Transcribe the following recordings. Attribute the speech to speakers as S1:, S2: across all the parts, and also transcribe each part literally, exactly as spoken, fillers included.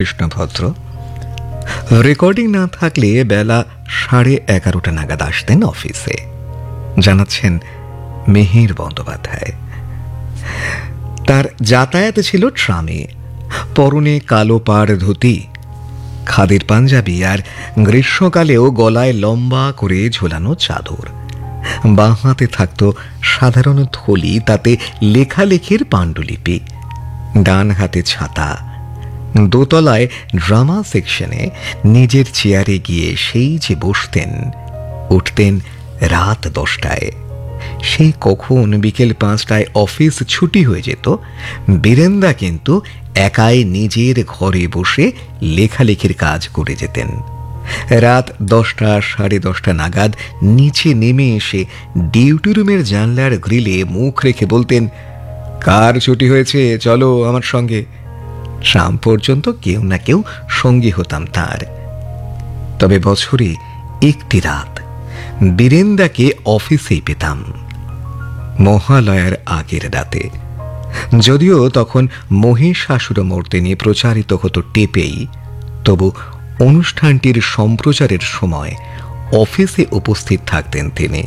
S1: Krishnabhadra. Recording না থাকলে বেলা সাড়ে এগারোটা নাগাদ আসতেন অফিসে, জানাচ্ছেন মিহির বন্দ্যোপাধ্যায়। তার যাতায়াত ছিল ট্রামে, পরনে কালো পাড় ধুতি, খাদির পাঞ্জাবি আর গ্রীষ্মকালেও গলায় লম্বা করে ঝোলানো চাদর। বাঁ হাতে থাকত সাধারণ থলি, তাতে লেখালেখির পাণ্ডুলিপি। ডান হাতে ছাতা। দোতলায় ড্রামা সেকশনে নিজের চেয়ারে গিয়ে সেই যে বসতেন, উঠতেন রাত দশটায়। সেই কখন বিকেল পাঁচটায় অফিস ছুটি হয়ে যেত, বীরেন্দা কিন্তু একাই নিজের ঘরে বসে লেখালেখির কাজ করে যেতেন। রাত দশটা সাড়ে দশটা নাগাদ নিচে নেমে এসে ডিউটি রুমের জানলার গ্রিলে মুখ রেখে বলতেন, কার ছুটি হয়েছে, চলো আমার সঙ্গে। ট্রাম পর্যন্ত কেউ না কেউ সঙ্গী হতাম তার। তবে বছরে একটি রাত বীরেন্দাকে অফিসেই পেতাম, মহালয়ার আগের রাতে। যদিও তখন মহিষাসুরমর্দিনী প্রচারিত হতো টেপেই, তবু অনুষ্ঠানটির সম্প্রচারের সময় অফিসে উপস্থিত থাকতেন তিনি।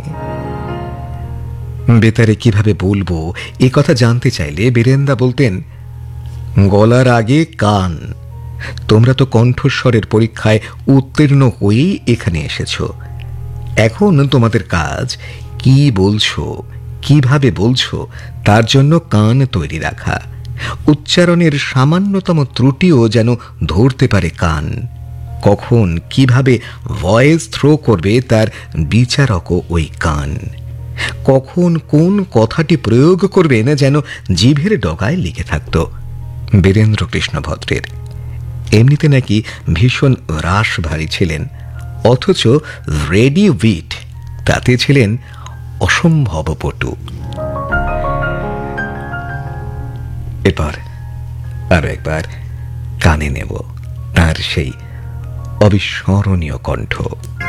S1: বেতারে কিভাবে বলবো এ কথা জানতে চাইলে বীরেন্দা বলতেন, গলার আগে কান। তোমরা তো কণ্ঠস্বরের পরীক্ষায় উত্তীর্ণ হয়েই এখানে এসেছ। এখন তোমাদের কাজ কি বলছো, কিভাবে বলছো তার জন্য কান তৈরি রাখা। উচ্চারণের সামান্যতম ত্রুটিও যেন ধরতে পারে কান। কখন কিভাবে ভয়েস থ্রো করবে তার বিচারকও ওই কান। কখন কোন কথাটি প্রয়োগ করবেন যেন জিভের ডগায় লেগে থাকত বীরেন্দ্র কৃষ্ণভদ্রের। এমনিতে নাকি ভীষণ রাশভারী ছিলেন, অথচ রেডি উইট তাতে ছিলেন অসম্ভব পটু। এবার আরো একবার কানে নেব তার সেই অবিস্মরণীয় কণ্ঠ।